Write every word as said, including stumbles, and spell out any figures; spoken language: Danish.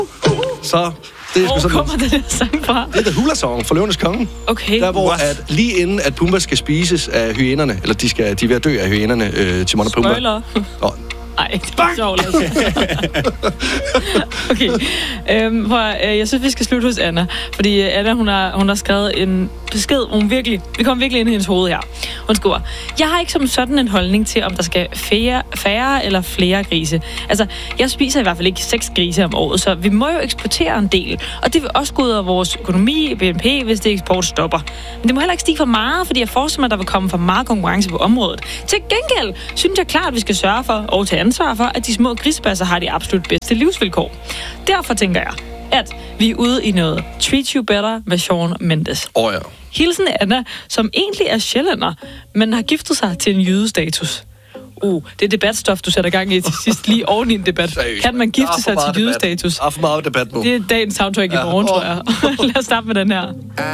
Så det er Hvor sådan, kommer den her sang fra? det er The Hula Song fra Løvenes Konge. Okay. Der hvor at lige inden at Pumba skal spises af hyænerne, eller de skal de er ved at dø af hyænerne, øh, Timon og Pumba. Spoiler. Og Nej, det er sjovt, altså. Okay. Øhm, for, øh, jeg synes, vi skal slutte hos Anna. Fordi Anna, hun har, hun har skrevet en besked, hun virkelig... Vi kommer virkelig ind i hendes hoved her. Hun skriver, jeg har ikke som sådan en holdning til, om der skal færre, færre eller flere grise. Altså, jeg spiser i hvert fald ikke seks grise om året, så vi må jo eksportere en del. Og det vil også gå ud af vores økonomi, B N P, hvis det eksport stopper. Men det må heller ikke stige for meget, fordi jeg forestiller mig, at der vil komme for meget konkurrence på området. Til gengæld synes jeg klart, at vi skal sørge for, og tage ansvar for, at de små grisebasser har de absolut bedste livsvilkår. Derfor tænker jeg, at vi er ude i noget Treat You Better med Shawn Mendes. Åh oh, ja. Hilsen Anna, som egentlig er sjællænder, men har giftet sig til en jødestatus. Uh, det er debatstof, du sætter gang i til sidst, lige oven i en debat. Seriøst. Kan man gifte sig til jødestatus? Der er for meget debat nu. Det er dagens soundtrack i morgen, ja. tror jeg. Lad os starte med den her.